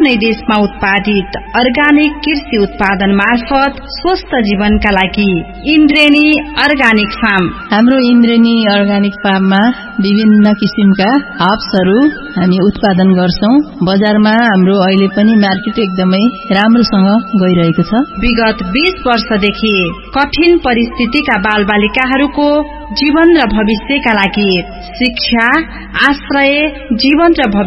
आफ्नै देशमा उत्पादित अर्गानिक कृषि उत्पादन मार्फत स्वस्थ जीवनका लागि इन्द्रेणी अर्गानिक फार्म। हाम्रो इन्द्रेणी अर्गानिक फार्ममा विभिन्न किसिमका हर्ब्सहरू हामी उत्पादन गर्छौं। बजारमा हाम्रो अहिले पनि मार्केट एकदमै राम्रोसँग गइरहेको छ। विगत 20 वर्षदेखि कठिन परिस्थितिका बालबालिकाहरूको जीवन र भविष्यका लागि शिक्षा, आश्रय, जीवन र